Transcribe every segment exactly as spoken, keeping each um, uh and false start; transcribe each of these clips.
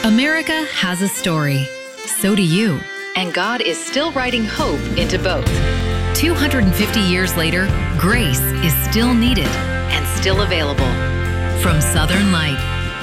America has a story. So do you. And God is still writing hope into both. two hundred fifty years later, grace is still needed and still available. From Southern Light.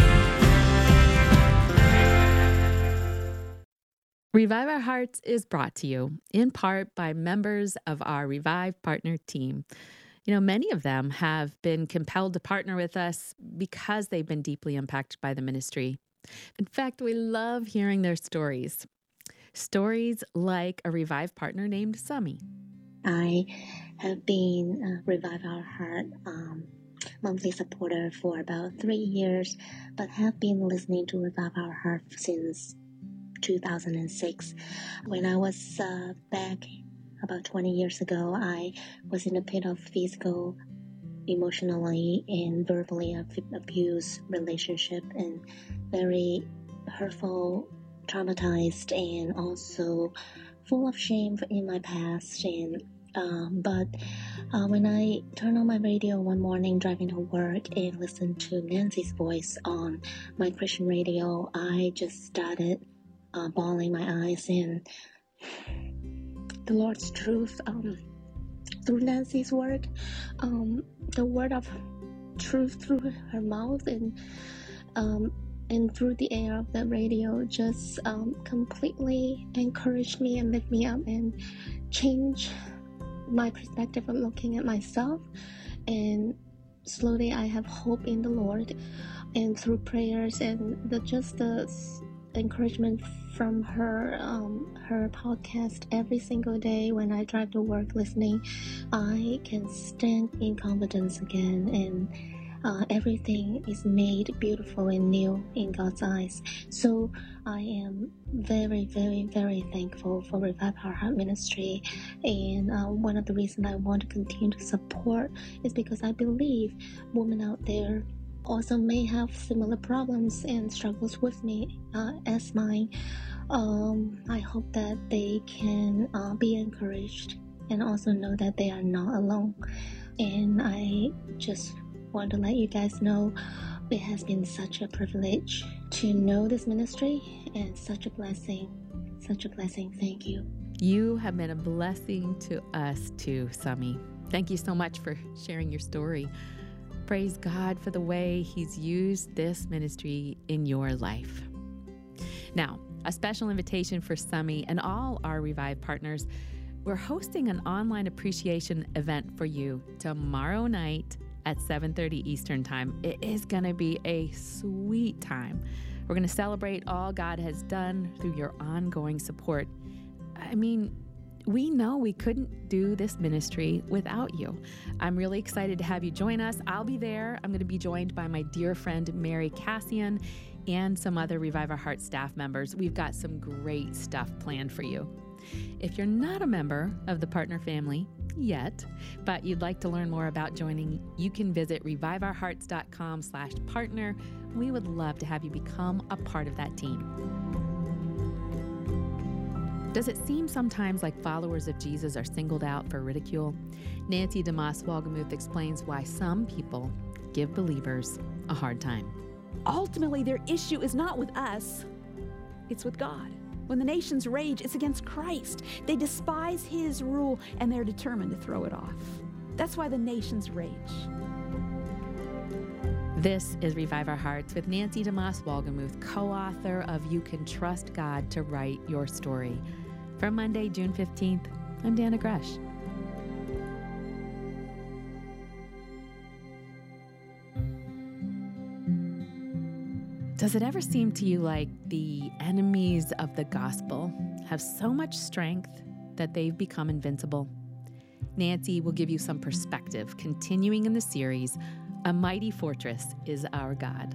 Revive Our Hearts is brought to you in part by members of our Revive Partner team. You know, many of them have been compelled to partner with us because they've been deeply impacted by the ministry. In fact, we love hearing their stories. Stories like a Revive partner named Sami. I have been a Revive Our Heart um, monthly supporter for about three years, but have been listening to Revive Our Heart since two thousand six. When I was uh, back about twenty years ago, I was in a pit of physical, emotionally, and verbally abused relationship, and very hurtful, traumatized, and also full of shame in my past. And um, but uh, when I turned on my radio one morning driving to work and listened to Nancy's voice on my Christian radio, I just started uh, bawling my eyes, and the Lord's truth um, through Nancy's work, um, the word of truth through her mouth, and um, and through the air of the radio just um, completely encouraged me and lifted me up and changed my perspective of looking at myself. And slowly I have hope in the Lord, and through prayers and the just the encouragement from her um, her podcast every single day when I drive to work listening, I can stand in confidence again, and uh, everything is made beautiful and new in God's eyes. So I am very, very, very thankful for Revive Our Heart Ministry, and uh, one of the reasons I want to continue to support is because I believe women out there also may have similar problems and struggles with me uh, as mine. Um, I hope that they can uh, be encouraged and also know that they are not alone. And I just want to let you guys know it has been such a privilege to know this ministry, and such a blessing, such a blessing. Thank you. You have been a blessing to us too, Sami. Thank you so much for sharing your story. Praise God for the way He's used this ministry in your life. Now, a special invitation for Sami and all our Revive partners. We're hosting an online appreciation event for you tomorrow night at seven thirty Eastern Time. It is going to be a sweet time. We're going to celebrate all God has done through your ongoing support. I mean, we know we couldn't do this ministry without you. I'm really excited to have you join us. I'll be there. I'm going to be joined by my dear friend, Mary Cassian, and some other Revive Our Heart staff members. We've got some great stuff planned for you. If you're not a member of the partner family yet, but you'd like to learn more about joining, you can visit revive our hearts dot com slash partner. We would love to have you become a part of that team. Does it seem sometimes like followers of Jesus are singled out for ridicule? Nancy DeMoss Wolgemuth explains why some people give believers a hard time. Ultimately, their issue is not with us, it's with God. When the nations rage, it's against Christ. They despise His rule, and they're determined to throw it off. That's why the nations rage. This is Revive Our Hearts with Nancy DeMoss Wolgemuth, co-author of You Can Trust God to Write Your Story. For Monday, June fifteenth, I'm Dana Gresh. Does it ever seem to you like the enemies of the gospel have so much strength that they've become invincible? Nancy will give you some perspective, continuing in the series, A Mighty Fortress is Our God.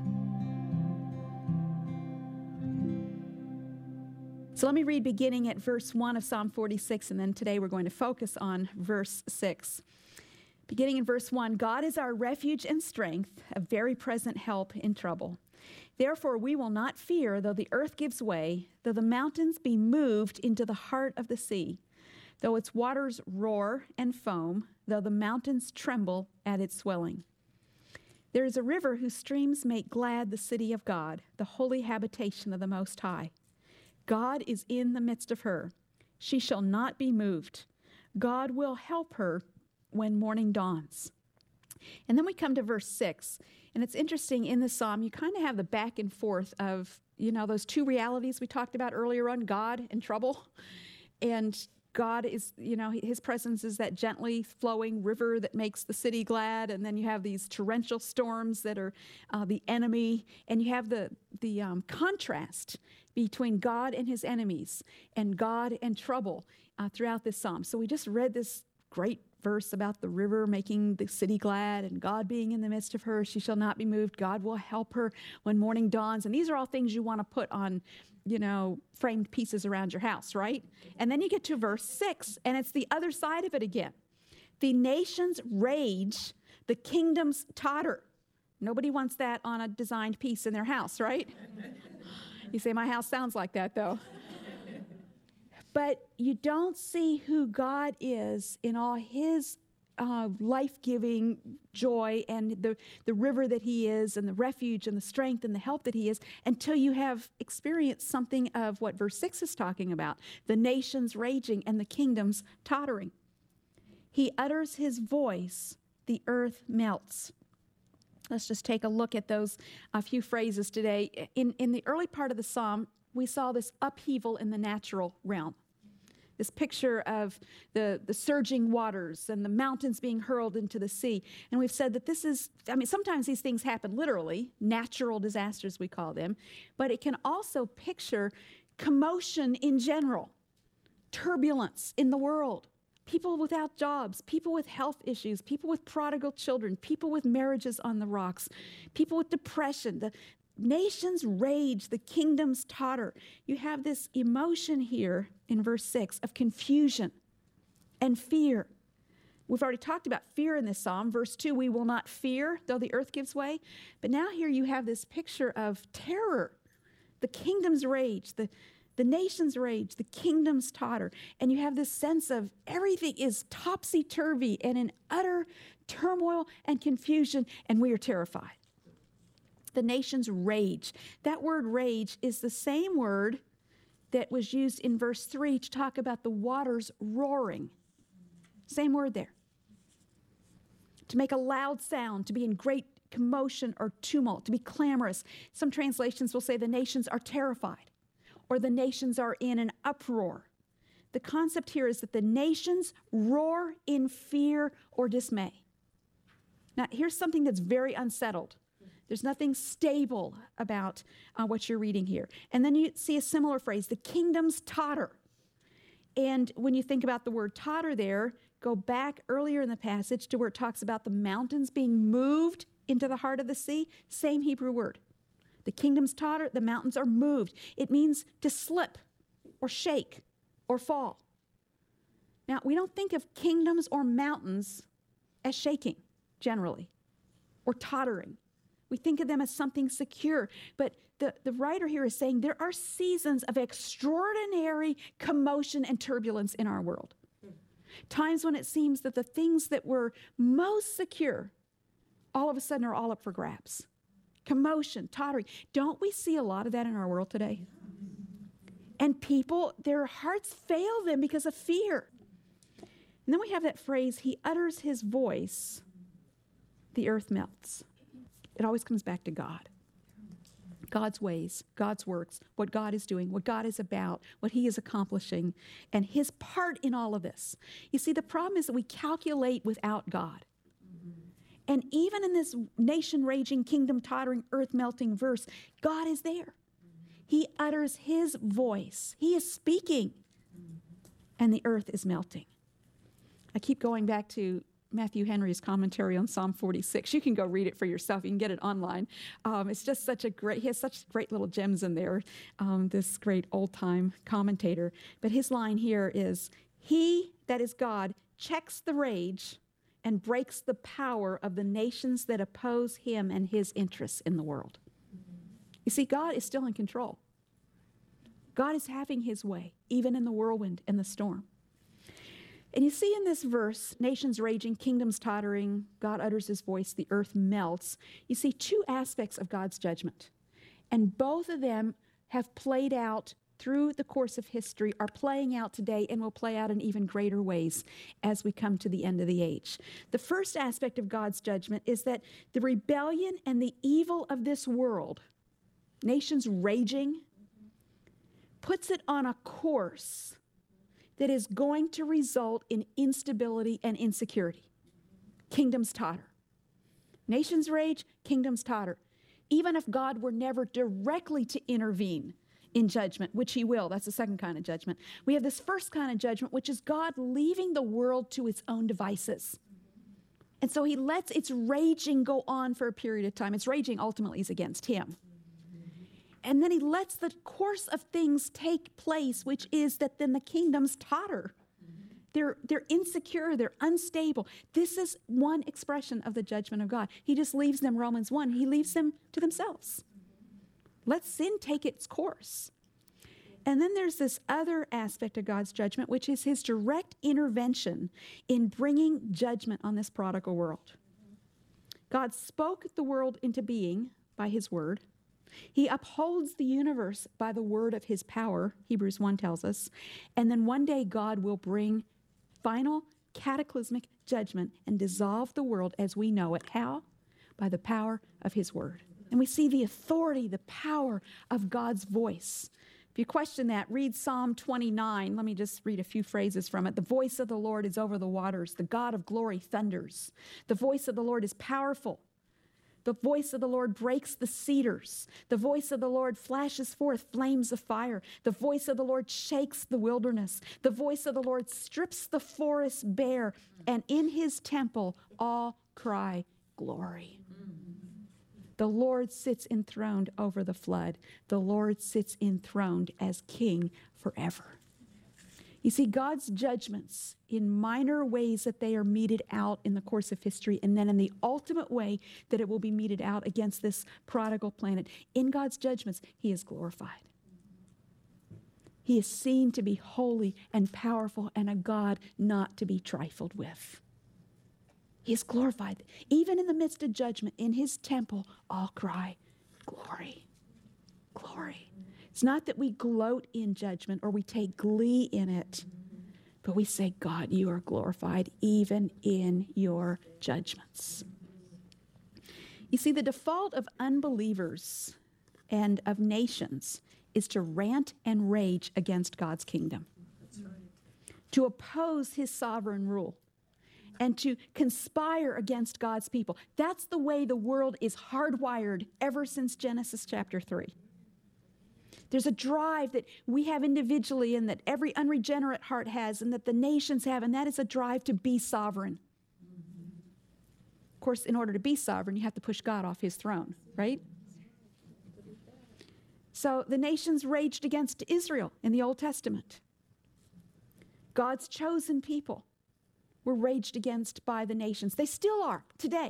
So let me read beginning at verse one of Psalm forty-six, and then today we're going to focus on verse six. Beginning in verse one, God is our refuge and strength, a very present help in trouble. Therefore we will not fear, though the earth gives way, though the mountains be moved into the heart of the sea, though its waters roar and foam, though the mountains tremble at its swelling. There is a river whose streams make glad the city of God, the holy habitation of the Most High. God is in the midst of her. She shall not be moved. God will help her when morning dawns. And then we come to verse six. And it's interesting, in the psalm, you kind of have the back and forth of, you know, those two realities we talked about earlier on, God and trouble. And God is, you know, his presence is that gently flowing river that makes the city glad. And then you have these torrential storms that are uh, the enemy. And you have the, the um, contrast between God and his enemies and God and trouble uh, throughout this psalm. So we just read this great verse about the river making the city glad and God being in the midst of her. She shall not be moved. God will help her when morning dawns. And these are all things you want to put on, you know, framed pieces around your house, right? And then you get to verse six, and it's the other side of it again. The nations rage, the kingdoms totter. Nobody wants that on a designed piece in their house, right? You say, my house sounds like that, though. But you don't see who God is in all his uh, life-giving joy and the, the river that he is and the refuge and the strength and the help that he is until you have experienced something of what verse six is talking about, the nations raging and the kingdoms tottering. He utters his voice, the earth melts. Let's just take a look at those a few phrases today. In, in the early part of the psalm, we saw this upheaval in the natural realm. This picture of the, the surging waters and the mountains being hurled into the sea. And we've said that this is, I mean, sometimes these things happen literally, natural disasters we call them, but it can also picture commotion in general, turbulence in the world, people without jobs, people with health issues, people with prodigal children, people with marriages on the rocks, people with depression. The nations rage, the kingdoms totter. You have this emotion here in verse six of confusion and fear. We've already talked about fear in this psalm. Verse two, we will not fear though the earth gives way. But now here you have this picture of terror. The kingdoms rage, the, the nations rage, the kingdoms totter. And you have this sense of everything is topsy-turvy and in utter turmoil and confusion, and we are terrified. The nations rage. That word rage is the same word that was used in verse three to talk about the waters roaring. Same word there. To make a loud sound, to be in great commotion or tumult, to be clamorous. Some translations will say the nations are terrified or the nations are in an uproar. The concept here is that the nations roar in fear or dismay. Now, here's something that's very unsettled. There's nothing stable about uh, what you're reading here. And then you see a similar phrase, the kingdoms totter. And when you think about the word totter there, go back earlier in the passage to where it talks about the mountains being moved into the heart of the sea. Same Hebrew word. The kingdoms totter, the mountains are moved. It means to slip or shake or fall. Now, we don't think of kingdoms or mountains as shaking, generally, or tottering. We think of them as something secure. But the, the writer here is saying there are seasons of extraordinary commotion and turbulence in our world. Times when it seems that the things that were most secure all of a sudden are all up for grabs. Commotion, tottering. Don't we see a lot of that in our world today? And people, their hearts fail them because of fear. And then we have that phrase, he utters his voice, the earth melts. It always comes back to God. God's ways, God's works, what God is doing, what God is about, what he is accomplishing, and his part in all of this. You see, the problem is that we calculate without God. And even in this nation-raging, kingdom-tottering, earth-melting verse, God is there. He utters his voice. He is speaking, and the earth is melting. I keep going back to Matthew Henry's commentary on Psalm forty-six. You can go read it for yourself. You can get it online. Um, it's just such a great, he has such great little gems in there, um, this great old-time commentator. But his line here is, he, that is God, checks the rage and breaks the power of the nations that oppose him and his interests in the world. You see, God is still in control. God is having his way, even in the whirlwind and the storm. And you see in this verse, nations raging, kingdoms tottering, God utters his voice, the earth melts. You see two aspects of God's judgment. And both of them have played out through the course of history, are playing out today, and will play out in even greater ways as we come to the end of the age. The first aspect of God's judgment is that the rebellion and the evil of this world, nations raging, puts it on a course that is going to result in instability and insecurity. Kingdoms totter. Nations rage, kingdoms totter. Even if God were never directly to intervene in judgment, which he will, that's the second kind of judgment. We have this first kind of judgment, which is God leaving the world to its own devices. And so he lets its raging go on for a period of time. Its raging ultimately is against him. And then he lets the course of things take place, which is that then the kingdoms totter. They're, they're insecure, they're unstable. This is one expression of the judgment of God. He just leaves them, Romans one, he leaves them to themselves. Let sin take its course. And then there's this other aspect of God's judgment, which is his direct intervention in bringing judgment on this prodigal world. God spoke the world into being by his word. He upholds the universe by the word of his power, Hebrews one tells us. And then one day God will bring final cataclysmic judgment and dissolve the world as we know it. How? By the power of his word. And we see the authority, the power of God's voice. If you question that, read Psalm twenty-nine. Let me just read a few phrases from it. The voice of the Lord is over the waters. The God of glory thunders. The voice of the Lord is powerful. The voice of the Lord breaks the cedars. The voice of the Lord flashes forth flames of fire. The voice of the Lord shakes the wilderness. The voice of the Lord strips the forest bare. And in his temple all cry glory. The Lord sits enthroned over the flood. The Lord sits enthroned as king forever. You see, God's judgments in minor ways that they are meted out in the course of history, and then in the ultimate way that it will be meted out against this prodigal planet. In God's judgments, he is glorified. He is seen to be holy and powerful and a God not to be trifled with. He is glorified. Even in the midst of judgment, in his temple, all cry, glory, glory. It's not that we gloat in judgment or we take glee in it, but we say, God, you are glorified even in your judgments. You see, the default of unbelievers and of nations is to rant and rage against God's kingdom, That's right. to oppose his sovereign rule, and to conspire against God's people. That's the way the world is hardwired ever since Genesis chapter three. There's a drive that we have individually and that every unregenerate heart has and that the nations have, and that is a drive to be sovereign. Of course, in order to be sovereign, you have to push God off his throne, right? So the nations raged against Israel in the Old Testament. God's chosen people were raged against by the nations. They still are today.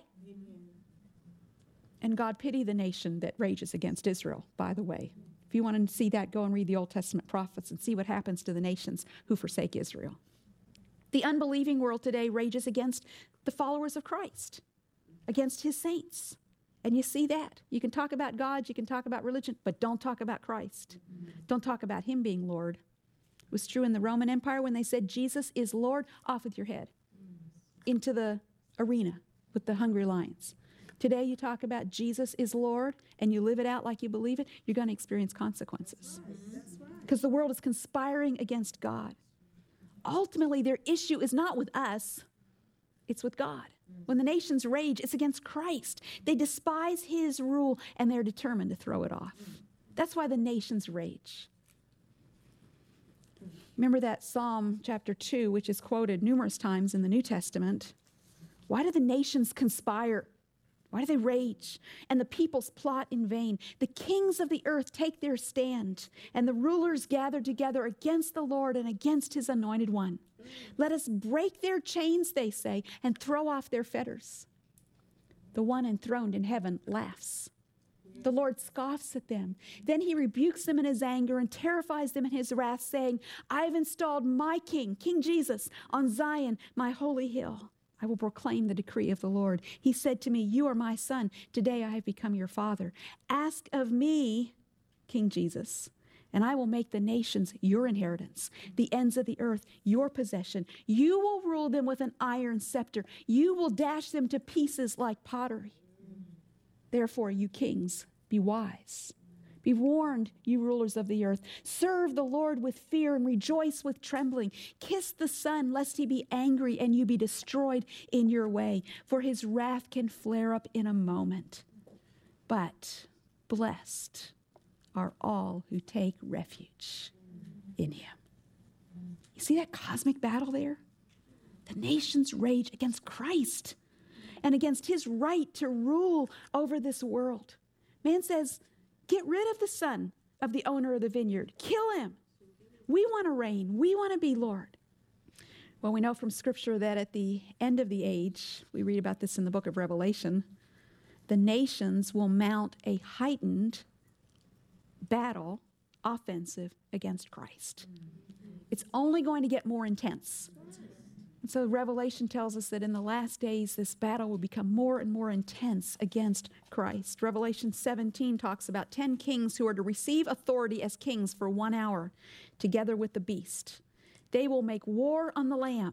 And God pity the nation that rages against Israel, by the way. If you want to see that, go and read the Old Testament prophets and see what happens to the nations who forsake Israel. The unbelieving world today rages against the followers of Christ, against his saints. And you see that. You can talk about God, you can talk about religion, but don't talk about Christ. Don't talk about him being Lord. It was true in the Roman Empire when they said, Jesus is Lord, off with your head. Into the arena with the hungry lions. Today you talk about Jesus is Lord and you live it out like you believe it, you're going to experience consequences. Because the world is conspiring against God. Ultimately, their issue is not with us, it's with God. When the nations rage, it's against Christ. They despise his rule and they're determined to throw it off. That's why the nations rage. Remember that Psalm chapter two, which is quoted numerous times in the New Testament. Why do the nations conspire? Why do they rage? And the peoples plot in vain. The kings of the earth take their stand, and the rulers gather together against the Lord and against his anointed one. Let us break their chains, they say, and throw off their fetters. The one enthroned in heaven laughs. The Lord scoffs at them. Then he rebukes them in his anger and terrifies them in his wrath, saying, I have installed my king, King Jesus, on Zion, my holy hill. I will proclaim the decree of the Lord. He said to me, you are my son. Today I have become your father. Ask of me, King Jesus, and I will make the nations your inheritance, the ends of the earth your possession. You will rule them with an iron scepter. You will dash them to pieces like pottery. Therefore, you kings, be wise. Be warned, you rulers of the earth. Serve the Lord with fear and rejoice with trembling. Kiss the Son, lest he be angry and you be destroyed in your way, for his wrath can flare up in a moment. But blessed are all who take refuge in him. You see that cosmic battle there? The nations rage against Christ and against his right to rule over this world. Man says, get rid of the son of the owner of the vineyard. Kill him. We want to reign. We want to be Lord. Well, we know from Scripture that at the end of the age, we read about this in the book of Revelation, the nations will mount a heightened battle, offensive against Christ. It's only going to get more intense. And so Revelation tells us that in the last days, this battle will become more and more intense against Christ. Revelation seventeen talks about ten kings who are to receive authority as kings for one hour, together with the beast. They will make war on the Lamb.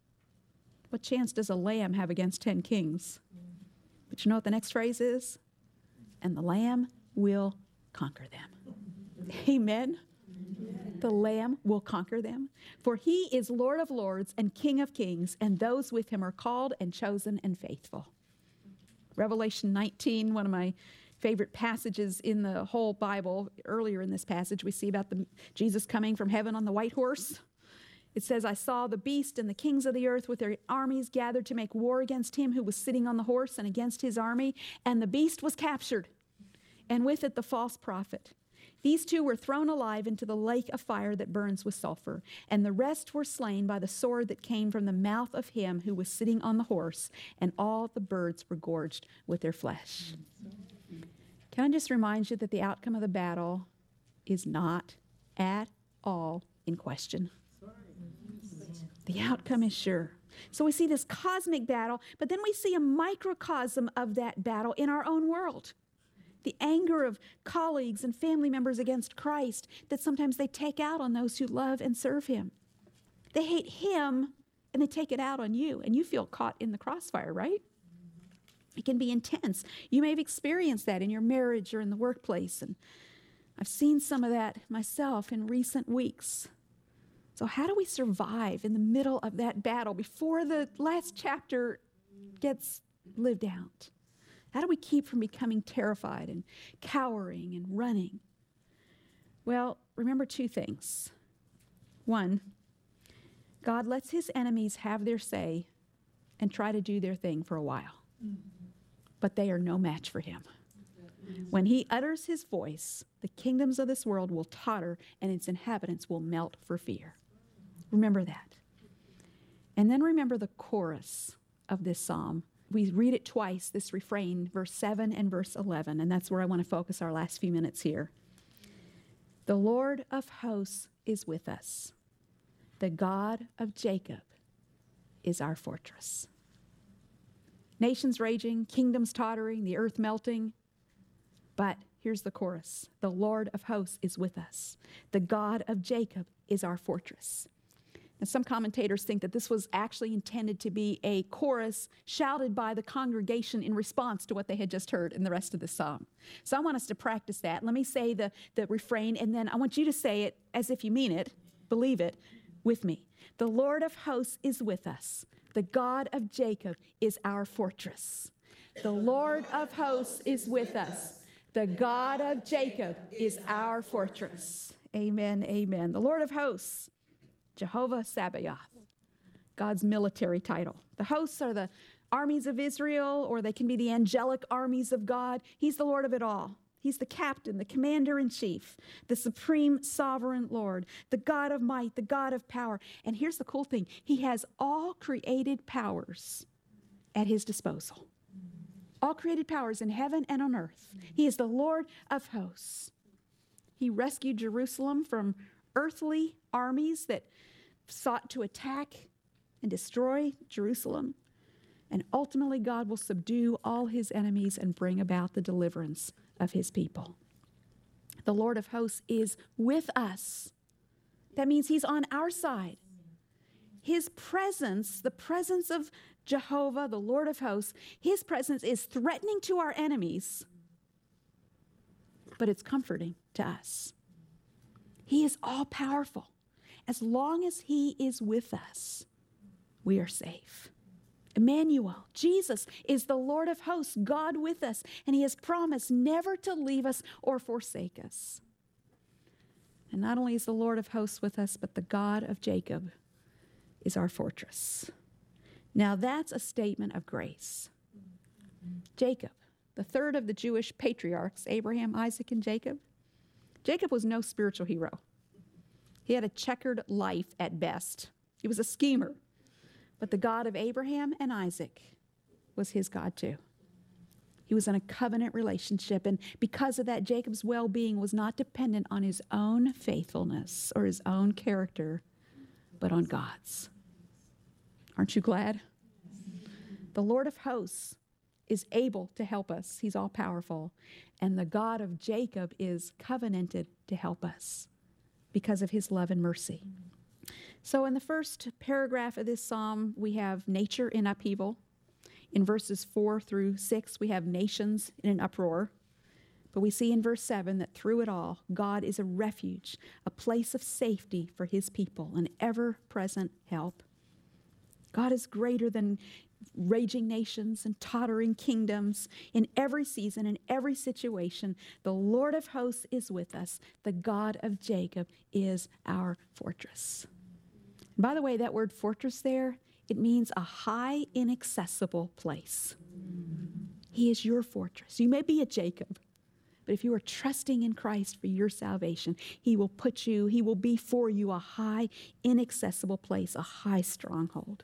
What chance does a lamb have against ten kings? But you know what the next phrase is? And the Lamb will conquer them. Amen. The Lamb will conquer them. For he is Lord of lords and King of kings, and those with him are called and chosen and faithful. Revelation nineteen, one of my favorite passages in the whole Bible. Earlier in this passage, we see about the, Jesus coming from heaven on the white horse. It says, I saw the beast and the kings of the earth with their armies gathered to make war against him who was sitting on the horse and against his army. And the beast was captured, and with it the false prophet. These two were thrown alive into the lake of fire that burns with sulfur, and the rest were slain by the sword that came from the mouth of him who was sitting on the horse, and all the birds were gorged with their flesh. Can I just remind you that the outcome of the battle is not at all in question? The outcome is sure. So we see this cosmic battle, but then we see a microcosm of that battle in our own world. The anger of colleagues and family members against Christ that sometimes they take out on those who love and serve him. They hate him and they take it out on you, and you feel caught in the crossfire, right? It can be intense. You may have experienced that in your marriage or in the workplace, and I've seen some of that myself in recent weeks. So how do we survive in the middle of that battle before the last chapter gets lived out? How do we keep from becoming terrified and cowering and running? Well, remember two things. One, God lets his enemies have their say and try to do their thing for a while. But they are no match for him. When he utters his voice, the kingdoms of this world will totter and its inhabitants will melt for fear. Remember that. And then remember the chorus of this psalm. We read it twice, this refrain, verse seven and verse eleven, and that's where I want to focus our last few minutes here. The Lord of hosts is with us. The God of Jacob is our fortress. Nations raging, kingdoms tottering, the earth melting. But here's the chorus. The Lord of hosts is with us. The God of Jacob is our fortress. And some commentators think that this was actually intended to be a chorus shouted by the congregation in response to what they had just heard in the rest of the psalm. So I want us to practice that. Let me say the, the refrain, and then I want you to say it as if you mean it, believe it, with me. The Lord of hosts is with us. The God of Jacob is our fortress. The Lord of hosts is with us. The God of Jacob is our fortress. Amen, amen. The Lord of hosts, Jehovah Sabaoth, God's military title. The hosts are the armies of Israel, or they can be the angelic armies of God. He's the Lord of it all. He's the captain, the commander-in-chief, the supreme sovereign Lord, the God of might, the God of power. And here's the cool thing. He has all created powers at his disposal. all created powers in heaven and on earth. He is the Lord of hosts. He rescued Jerusalem from earthly armies that sought to attack and destroy Jerusalem. And ultimately, God will subdue all his enemies and bring about the deliverance of his people. The Lord of hosts is with us. That means he's on our side. His presence, the presence of Jehovah, the Lord of hosts, his presence is threatening to our enemies, but it's comforting to us. He is all powerful. As long as he is with us, we are safe. Emmanuel, Jesus, is the Lord of hosts, God with us, and he has promised never to leave us or forsake us. And not only is the Lord of hosts with us, but the God of Jacob is our fortress. Now that's a statement of grace. Jacob, the third of the Jewish patriarchs, Abraham, Isaac, and Jacob. Jacob was no spiritual hero. He had a checkered life at best. He was a schemer. But the God of Abraham and Isaac was his God too. He was in a covenant relationship, and because of that, Jacob's well-being was not dependent on his own faithfulness or his own character, but on God's. Aren't you glad? The Lord of hosts is able to help us. He's all-powerful. And the God of Jacob is covenanted to help us because of his love and mercy. So in the first paragraph of this psalm, we have nature in upheaval. In verses four through six, we have nations in an uproar. But we see in verse seven that through it all, God is a refuge, a place of safety for his people, an ever-present help. God is greater than raging nations and tottering kingdoms. In every season, in every situation, the Lord of hosts is with us. The God of Jacob is our fortress. And by the way, that word fortress there, it means a high, inaccessible place. He is your fortress. You may be a Jacob, but if you are trusting in Christ for your salvation, he will put you, he will be for you a high, inaccessible place, a high stronghold.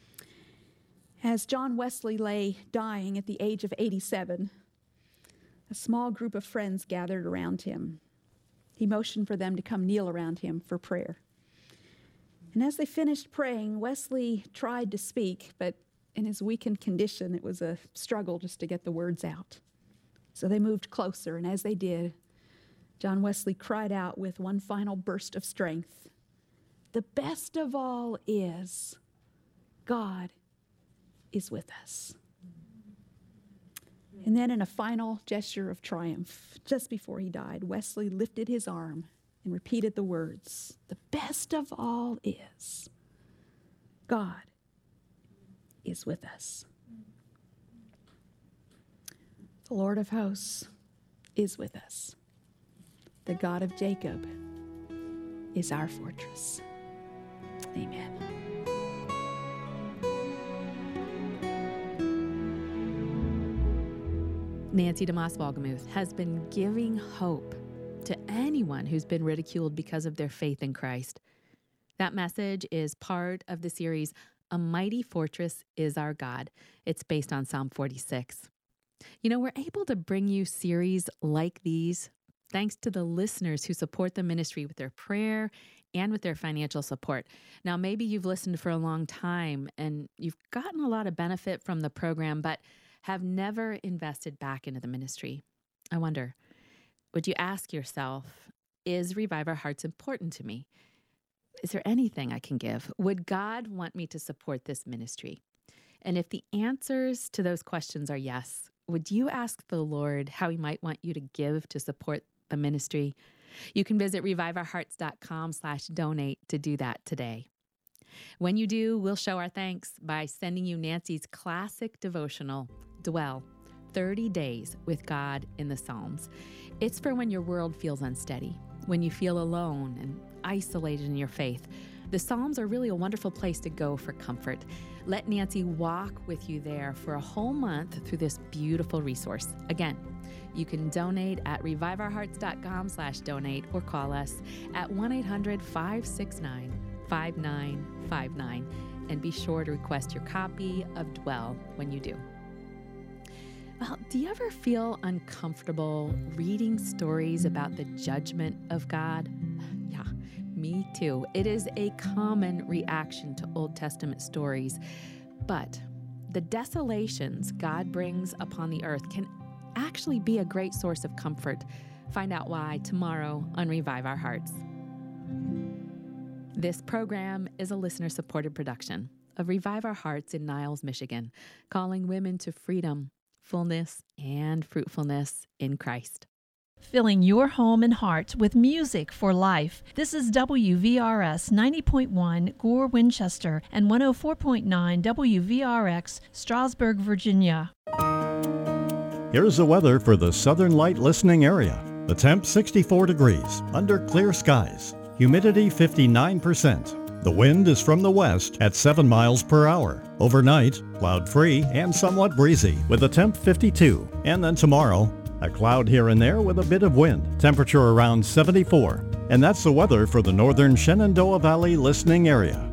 As John Wesley lay dying at the age of eighty-seven, a small group of friends gathered around him. He motioned for them to come kneel around him for prayer. And as they finished praying, Wesley tried to speak, but in his weakened condition, it was a struggle just to get the words out. So they moved closer, and as they did, John Wesley cried out with one final burst of strength, "The best of all is God is with us." And then in a final gesture of triumph, just before he died, Wesley lifted his arm and repeated the words, "The best of all is God is with us." The Lord of hosts is with us. The God of Jacob is our fortress. Amen. Nancy DeMoss Wolgemuth has been giving hope to anyone who's been ridiculed because of their faith in Christ. That message is part of the series, A Mighty Fortress is Our God. It's based on Psalm forty-six. You know, we're able to bring you series like these thanks to the listeners who support the ministry with their prayer and with their financial support. Now, maybe you've listened for a long time and you've gotten a lot of benefit from the program, but have never invested back into the ministry. I wonder, would you ask yourself, is Revive Our Hearts important to me? Is there anything I can give? Would God want me to support this ministry? And if the answers to those questions are yes, would you ask the Lord how he might want you to give to support the ministry? You can visit reviveourhearts.com slash donate to do that today. When you do, we'll show our thanks by sending you Nancy's classic devotional, Dwell, thirty days with God in the Psalms. It's for when your world feels unsteady, when you feel alone and isolated in your faith. The Psalms are really a wonderful place to go for comfort. Let Nancy walk with you there for a whole month through this beautiful resource. Again, you can donate at reviveourhearts.com slash donate or call us at one eight hundred five six nine five nine five nine and be sure to request your copy of Dwell when you do. Well, do you ever feel uncomfortable reading stories about the judgment of God? Yeah, me too. It is a common reaction to Old Testament stories. But the desolations God brings upon the earth can actually be a great source of comfort. Find out why tomorrow on Revive Our Hearts. This program is a listener-supported production of Revive Our Hearts in Niles, Michigan, calling women to freedom, fullness, and fruitfulness in Christ. Filling your home and heart with music for life. This is W V R S ninety point one Gore, Winchester, and one oh four point nine W V R X, Strasburg, Virginia. Here's the weather for the Southern Light listening area. The temp sixty-four degrees, under clear skies. Humidity fifty-nine percent. The wind is from the west at seven miles per hour. Overnight, cloud-free and somewhat breezy with a temp fifty-two. And then tomorrow, a cloud here and there with a bit of wind. Temperature around seventy-four. And that's the weather for the northern Shenandoah Valley listening area.